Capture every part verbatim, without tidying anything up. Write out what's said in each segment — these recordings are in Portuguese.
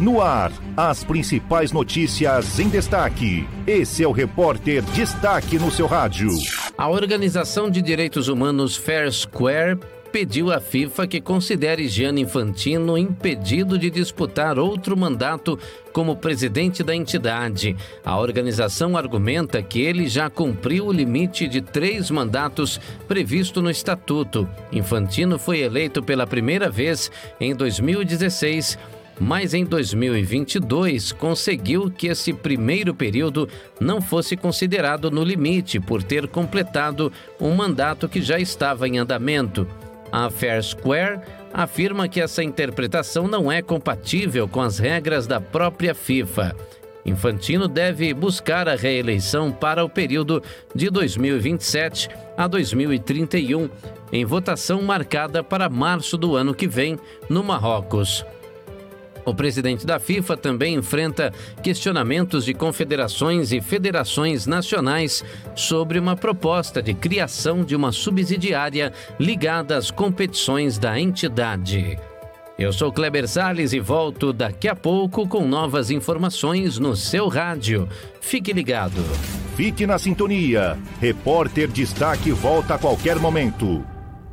No ar, as principais notícias em destaque. Esse é o Repórter Destaque no seu rádio. A Organização de Direitos Humanos Fair Square pediu à FIFA que considere Gianni Infantino impedido de disputar outro mandato como presidente da entidade. A organização argumenta que ele já cumpriu o limite de três mandatos previsto no estatuto. Infantino foi eleito pela primeira vez em dois mil e dezesseis, mas em dois mil e vinte e dois conseguiu que esse primeiro período não fosse considerado no limite por ter completado um mandato que já estava em andamento. A Fair Square afirma que essa interpretação não é compatível com as regras da própria FIFA. Infantino deve buscar a reeleição para o período de dois mil e vinte e sete a dois mil e trinta e um, em votação marcada para março do ano que vem, no Marrocos. O presidente da FIFA também enfrenta questionamentos de confederações e federações nacionais sobre uma proposta de criação de uma subsidiária ligada às competições da entidade. Eu sou Kleber Salles e volto daqui a pouco com novas informações no seu rádio. Fique ligado. Fique na sintonia. Repórter Destaque volta a qualquer momento.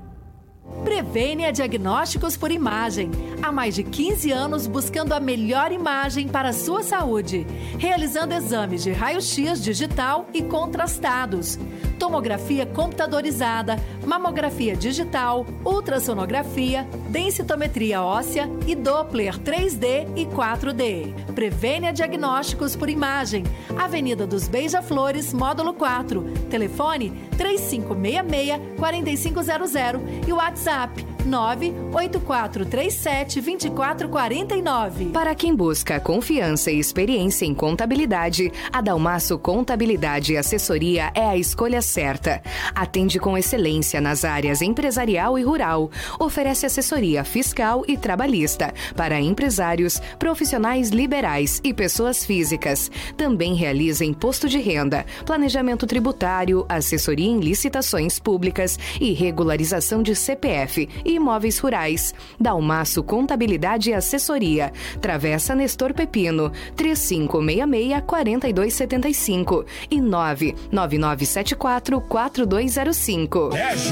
Prevênia Diagnósticos por Imagem. Há mais de quinze anos buscando a melhor imagem para a sua saúde. Realizando exames de raio-x digital e contrastados. Tomografia computadorizada, mamografia digital, ultrassonografia, densitometria óssea e Doppler três D e quatro D. Prevênia Diagnósticos por Imagem. Avenida dos Beija-Flores, módulo quatro. Telefone três cinco seis seis, quatro cinco zero zero e WhatsApp nove oito quatro três sete, dois quatro quatro nove. Para quem busca confiança e experiência em contabilidade, a Dalmaço Contabilidade e Assessoria é a escolha certa. Atende com excelência nas áreas empresarial e rural. Oferece assessoria fiscal e trabalhista para empresários, profissionais liberais e pessoas físicas. Também realiza imposto de renda, planejamento tributário, assessoria em licitações públicas e regularização de C P F e imóveis rurais. Dalmaço Contabilidade e Assessoria. Travessa Nestor Pepino, três cinco seis seis, quatro dois sete cinco e nove nove nove sete quatro, quatro dois zero cinco.